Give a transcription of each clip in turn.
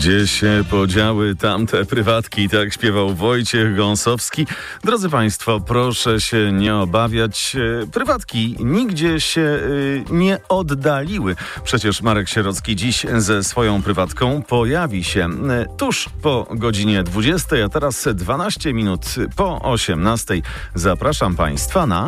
Gdzie się podziały tamte prywatki? Tak śpiewał Wojciech Gąsowski. Drodzy Państwo, proszę się nie obawiać. Prywatki nigdzie się nie oddaliły. Przecież Marek Sierocki dziś ze swoją prywatką pojawi się tuż po godzinie 20, a teraz 12 minut po 18. Zapraszam Państwa na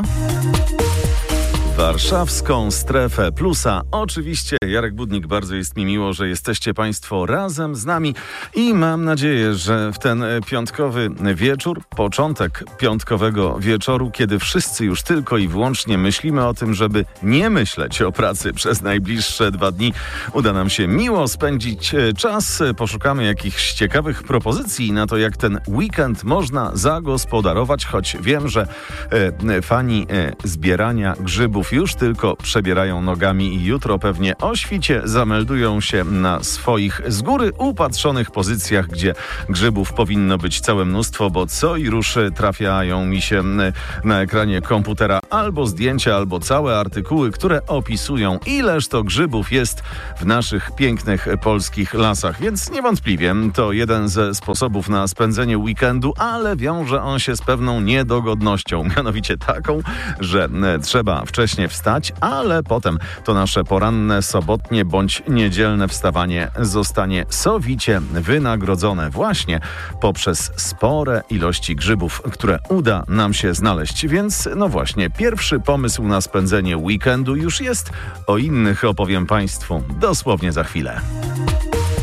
warszawską strefę plusa. Oczywiście Jarek Budnik, bardzo jest mi miło, że jesteście Państwo razem z nami i mam nadzieję, że w ten piątkowy wieczór, początek piątkowego wieczoru, kiedy wszyscy już tylko i wyłącznie myślimy o tym, żeby nie myśleć o pracy przez najbliższe 2 dni, uda nam się miło spędzić czas. Poszukamy jakichś ciekawych propozycji na to, jak ten weekend można zagospodarować, choć wiem, że fani zbierania grzybów już tylko przebierają nogami i jutro pewnie o świcie zameldują się na swoich z góry upatrzonych pozycjach, gdzie grzybów powinno być całe mnóstwo, bo co i rusz trafiają mi się na ekranie komputera albo zdjęcia, albo całe artykuły, które opisują, ileż to grzybów jest w naszych pięknych polskich lasach. Więc niewątpliwie to jeden ze sposobów na spędzenie weekendu, ale wiąże on się z pewną niedogodnością, mianowicie taką, że trzeba wcześniej wstać, ale potem to nasze poranne, sobotnie bądź niedzielne wstawanie zostanie sowicie wynagrodzone właśnie poprzez spore ilości grzybów, które uda nam się znaleźć. Więc no właśnie, pierwszy pomysł na spędzenie weekendu już jest. O innych opowiem Państwu dosłownie za chwilę.